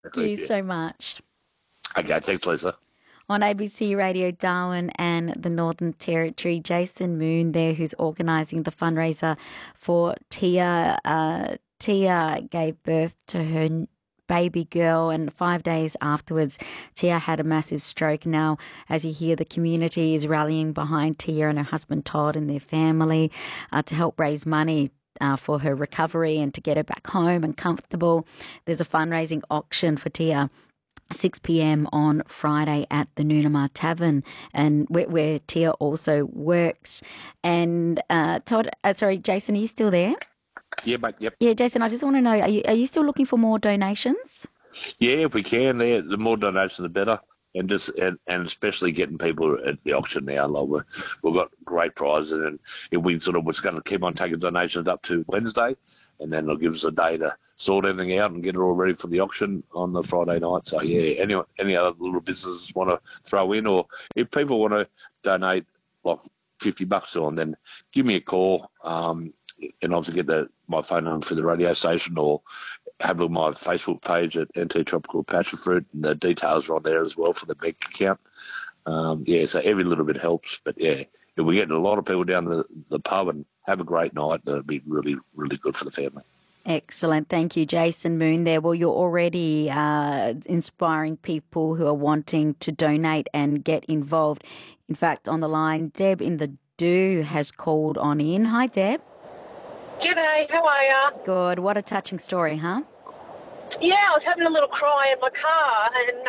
Thank you so much. Okay, thanks, Lisa. On ABC Radio Darwin and the Northern Territory, Jason Moon there, who's organising the fundraiser for Tia. Tia gave birth to her baby girl, and 5 days afterwards, Tia had a massive stroke. Now, as you hear, the community is rallying behind Tia and her husband Todd and their family to help raise money for her recovery and to get her back home and comfortable. There's a fundraising auction for Tia 6 p.m. on Friday at the Noonamar Tavern, and where Tia also works. And Jason, are you still there? Yeah, mate, yep. Yeah, Jason, I just want to know, are you still looking for more donations? Yeah, if we can, the more donations, the better. And especially getting people at the auction now. Like we've got great prizes, and if we was going to keep on taking donations up to Wednesday, and then it'll give us a day to sort everything out and get it all ready for the auction on the Friday night. So yeah, any other little businesses want to throw in, or if people want to donate like $50 on, then give me a call. And obviously get my phone number for the radio station, or have a look at my Facebook page at NT Tropical Passion Fruit, and the details are on there as well for the bank account. So every little bit helps. But yeah, if we get a lot of people down to the pub and have a great night, that'd be really, really good for the family. Excellent. Thank you, Jason Moon there. Well, you're already inspiring people who are wanting to donate and get involved. In fact, on the line, Deb in the Do has called on in. Hi, Deb. G'day, how are ya? Good. What a touching story, huh? Yeah, I was having a little cry in my car, and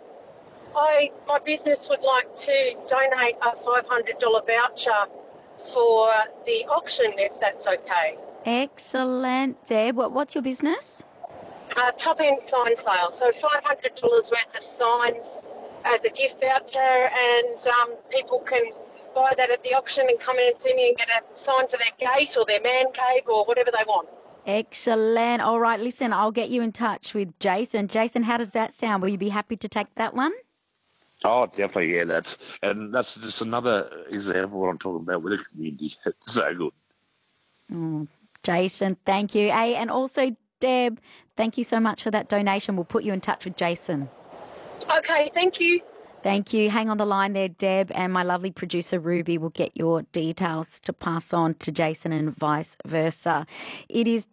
my business would like to donate a $500 voucher for the auction, if that's okay. Excellent, Deb. What's your business? Top-end sign sale, so $500 worth of signs as a gift voucher, and people can buy that at the auction and come in and see me and get a sign for their gate or their man cave or whatever they want. Excellent. All right, listen, I'll get you in touch with Jason. Jason, how does that sound? Will you be happy to take that one? Oh, definitely, yeah. That's just another example of what I'm talking about with the community. It's so good. Jason, thank you. Hey, and also, Deb, thank you so much for that donation. We'll put you in touch with Jason. Okay, thank you. Thank you. Hang on the line there, Deb, and my lovely producer Ruby will get your details to pass on to Jason and vice versa. It is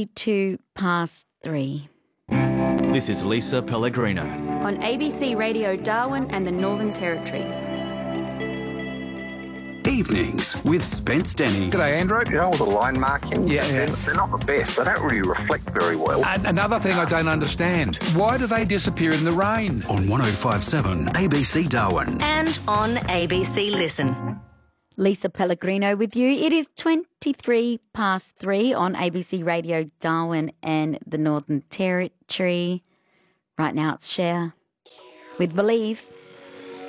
3:22. This is Lisa Pellegrino. On ABC Radio Darwin and the Northern Territory. Evenings with Spence Denny. G'day, Andrew. You know, all the line markings, Yeah. they're not the best. They don't really reflect very well. And another thing I don't understand, why do they disappear in the rain? On 105.7 ABC Darwin. And on ABC Listen. Lisa Pellegrino with you. It is 3:23 on ABC Radio Darwin and the Northern Territory. Right now it's Cher with Believe.